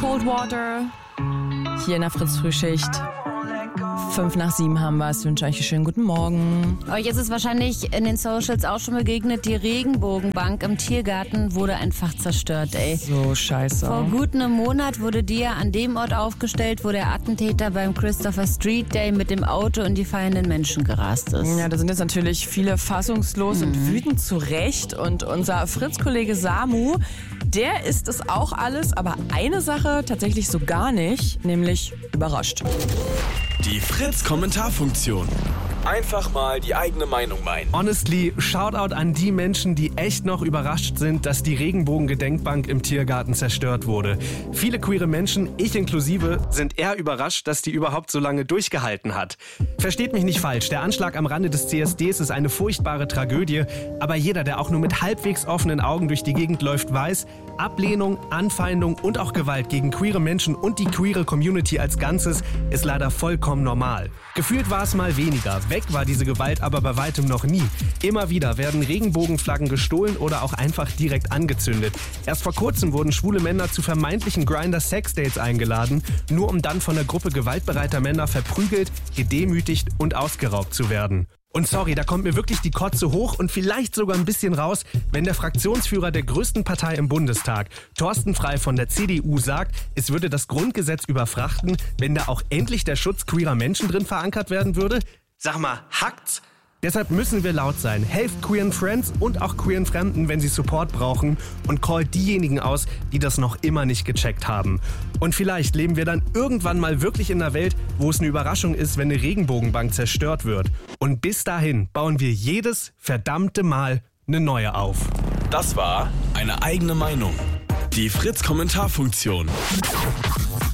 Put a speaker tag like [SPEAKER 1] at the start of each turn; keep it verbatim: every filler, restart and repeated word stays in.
[SPEAKER 1] Cold Water hier in der Fritz-Frühschicht. Fünf nach sieben haben wir es. Ich wünsche euch einen schönen guten Morgen.
[SPEAKER 2] Euch ist es wahrscheinlich in den Socials auch schon begegnet. Die Regenbogenbank im Tiergarten wurde einfach zerstört, ey.
[SPEAKER 1] So scheiße.
[SPEAKER 2] Vor gut einem Monat wurde die ja an dem Ort aufgestellt, wo der Attentäter beim Christopher Street Day mit dem Auto in die feiernden Menschen gerast ist.
[SPEAKER 1] Ja, da sind jetzt natürlich viele fassungslos mhm. und wütend zu Recht. Und unser Fritz-Kollege Samu, der ist es auch alles, aber eine Sache tatsächlich so gar nicht, nämlich überrascht.
[SPEAKER 3] Die Fritz-Kommentarfunktion. Einfach mal die eigene Meinung meinen.
[SPEAKER 4] Honestly, Shoutout an die Menschen, die echt noch überrascht sind, dass die Regenbogen-Gedenkbank im Tiergarten zerstört wurde. Viele queere Menschen, ich inklusive, sind eher überrascht, dass die überhaupt so lange durchgehalten hat. Versteht mich nicht falsch, der Anschlag am Rande des C S Ds ist eine furchtbare Tragödie, aber jeder, der auch nur mit halbwegs offenen Augen durch die Gegend läuft, weiß, Ablehnung, Anfeindung und auch Gewalt gegen queere Menschen und die queere Community als Ganzes ist leider vollkommen normal. Gefühlt war es mal weniger. Weg war diese Gewalt aber bei weitem noch nie. Immer wieder werden Regenbogenflaggen gestohlen oder auch einfach direkt angezündet. Erst vor kurzem wurden schwule Männer zu vermeintlichen Grindr-Sex-Dates eingeladen, nur um dann von einer Gruppe gewaltbereiter Männer verprügelt, gedemütigt und ausgeraubt zu werden. Und sorry, da kommt mir wirklich die Kotze hoch und vielleicht sogar ein bisschen raus, wenn der Fraktionsführer der größten Partei im Bundestag, Thorsten Frey von der C D U, sagt, es würde das Grundgesetz überfrachten, wenn da auch endlich der Schutz queerer Menschen drin verankert werden würde. Sag mal, hackt's? Deshalb müssen wir laut sein. Helft queeren Friends und auch queeren Fremden, wenn sie Support brauchen, und callt diejenigen aus, die das noch immer nicht gecheckt haben. Und vielleicht leben wir dann irgendwann mal wirklich in einer Welt, wo es eine Überraschung ist, wenn eine Regenbogenbank zerstört wird. Und bis dahin bauen wir jedes verdammte Mal eine neue auf.
[SPEAKER 3] Das war eine eigene Meinung. Die Fritz-Kommentarfunktion.